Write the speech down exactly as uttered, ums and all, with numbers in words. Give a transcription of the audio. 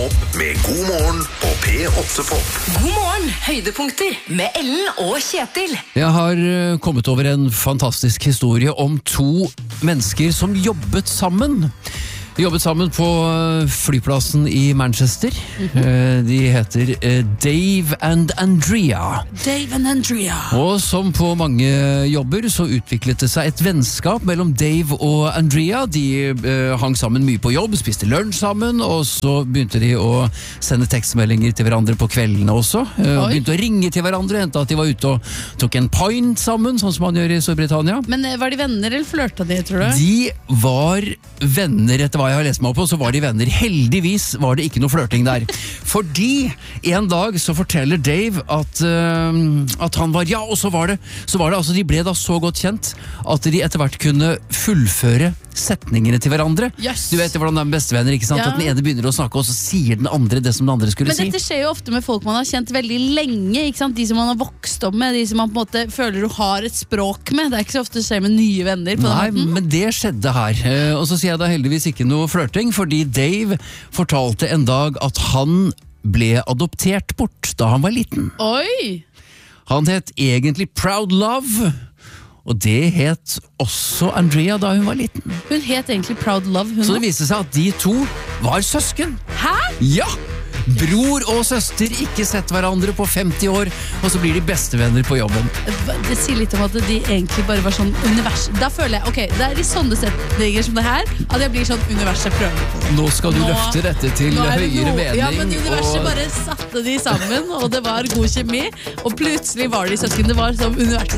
opp med God morgen på P åtte Pop. God morgen, høydepunkter med Ellen og Kjetil. Jeg har uh, kommet over en fantastisk historie om to mennesker som jobbet sammen. De jobbet sammen på uh, flyplassen i Manchester. Mm-hmm. uh, de heter uh, Dave and Andrea. Dave and Andrea. Og som på mange jobber så utviklet det seg et vennskap mellom Dave og Andrea. De uh, hang sammen mye på jobb, spiste lunsj sammen, og så begynte de å sende tekstmeldinger til hverandre på kveldene også. Uh, begynte å ringe til hverandre, hentet at de var ute og tok en pint sammen, sånn som man gjør i Storbritannia. Men var de venner eller flørta de, tror du? De var venner etter hva jeg har lest meg opp på, så var de venner. Heldigvis var det ikke noe flørting der. Fordi en dag så forteller Dave at, uh, at han var, ja, og så var det, så var det, altså de ble da så godt kjent at de etter hvert kunne fullføre setningene til hverandre. Yes. Du vet hvordan de er bestevenner, ikke sant? Ja. At den ene begynner å snakke, og så sier den andre det som den andre skulle si. Men dette skjer jo ofte med folk man har kjent veldig lenge, ikke sant? De som man har vokst opp med, de som man på en måte føler du har et språk med. Det er ikke så ofte det skjer med nye venner på Nei, den måten. Men det skjedde her. Uh, og så sier jeg da heldigvis ikke noe flørting, fordi Dave fortalte en dag at han ble adoptert bort da han var liten. Oi! Han het egentlig Proud Love, og det het også Andrea da hun var liten. Hun het egentlig Proud Love, hun. Så det viste seg at de to var søsken. Hæ? Ja! Bror og søster, ikke sett hverandre på femti år, og så blir de bestevenner på jobben. Det sier litt om at de egentlig bare var sånn univers. Da føler jeg, ok, det er i sånne setninger som det her, at jeg blir sånn universet prøver på. Nå skal du nå, løfte dette til høyere mening. Ja, men universet og... bare satte de sammen, og det var god kjemi, og plutselig var de søsken. Det var som universet